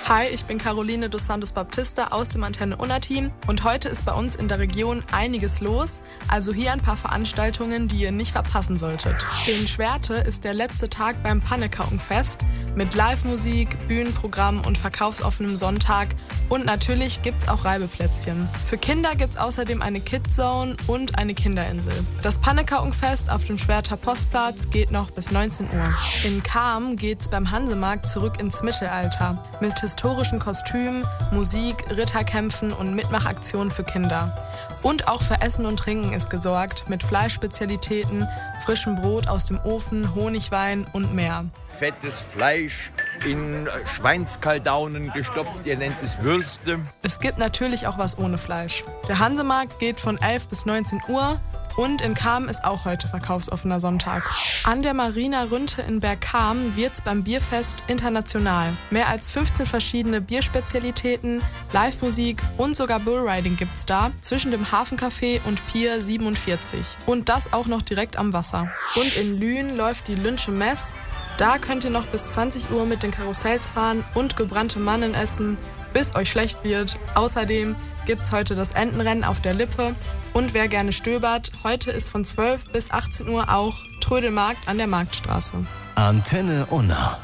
Hi, ich bin Caroline dos Santos Baptista aus dem Antenne Unna Team und heute ist bei uns in der Region einiges los, also hier ein paar Veranstaltungen, die ihr nicht verpassen solltet. In Schwerte ist der letzte Tag beim Pannekaunfest mit Live-Musik, Bühnenprogramm und verkaufsoffenem Sonntag und natürlich gibt's auch Reibeplätzchen. Für Kinder gibt's außerdem eine Kidzone und eine Kinderinsel. Das Pannekaunfest auf dem Schwerter Postplatz geht noch bis 19 Uhr. In Cham geht's beim Hansemarkt zurück ins Mittelalter mit historischen Kostümen, Musik, Ritterkämpfen und Mitmachaktionen für Kinder. Und auch für Essen und Trinken ist gesorgt mit Fleischspezialitäten, frischem Brot aus dem Ofen, Honigwein und mehr. Fettes Fleisch in Schweinskaldaunen gestopft, ihr nennt es Würste. Es gibt natürlich auch was ohne Fleisch. Der Hansemarkt geht von 11 bis 19 Uhr. Und in Cham ist auch heute verkaufsoffener Sonntag. An der Marina Rünte in Bergkamen wird's beim Bierfest international. Mehr als 15 verschiedene Bierspezialitäten, Live-Musik und sogar Bullriding gibt's da zwischen dem Hafencafé und Pier 47. Und das auch noch direkt am Wasser. Und in Lünen läuft die Lünsche Mess. Da könnt ihr noch bis 20 Uhr mit den Karussells fahren und gebrannte Mannen essen, bis euch schlecht wird. Außerdem gibt's heute das Entenrennen auf der Lippe. Und wer gerne stöbert, heute ist von 12 bis 18 Uhr auch Trödelmarkt an der Marktstraße. Antenne Unna.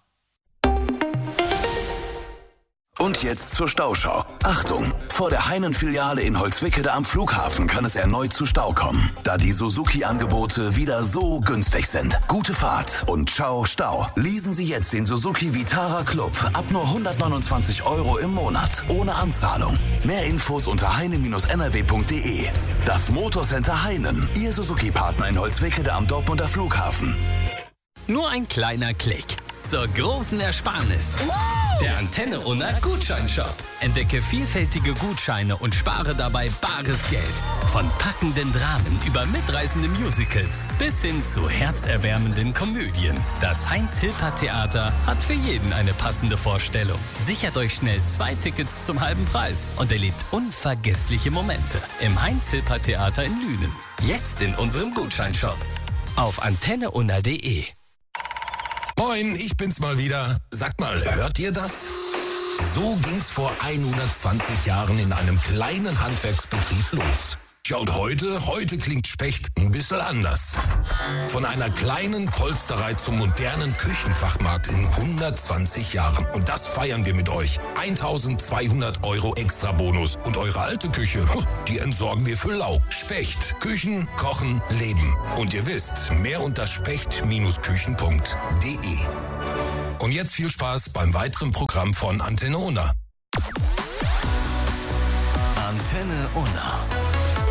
Und jetzt zur Stauschau. Achtung! Vor der Heinen-Filiale in Holzwickede am Flughafen kann es erneut zu Stau kommen, da die Suzuki-Angebote wieder so günstig sind. Gute Fahrt und ciao Stau. Leasen Sie jetzt den Suzuki Vitara Club ab nur 129 € im Monat, ohne Anzahlung. Mehr Infos unter heine-nrw.de. Das Motorcenter Heinen, Ihr Suzuki-Partner in Holzwickede am Dortmunder Flughafen. Nur ein kleiner Klick zur großen Ersparnis. Der Antenne Unna Gutscheinshop. Entdecke vielfältige Gutscheine und spare dabei bares Geld. Von packenden Dramen über mitreißende Musicals bis hin zu herzerwärmenden Komödien. Das Heinz-Hilpert-Theater hat für jeden eine passende Vorstellung. Sichert euch schnell 2 Tickets zum halben Preis und erlebt unvergessliche Momente im Heinz-Hilpert-Theater in Lünen. Jetzt in unserem Gutscheinshop auf antenneunna.de. Moin, ich bin's mal wieder. Sagt mal, hört ihr das? So ging's vor 120 Jahren in einem kleinen Handwerksbetrieb los. Tja, und heute klingt Specht ein bisschen anders. Von einer kleinen Polsterei zum modernen Küchenfachmarkt in 120 Jahren. Und das feiern wir mit euch. 1.200 € extra Bonus. Und eure alte Küche, die entsorgen wir für lau. Specht. Küchen, kochen, leben. Und ihr wisst, mehr unter specht-küchen.de. Und jetzt viel Spaß beim weiteren Programm von Antenne Unna. Antenne Unna.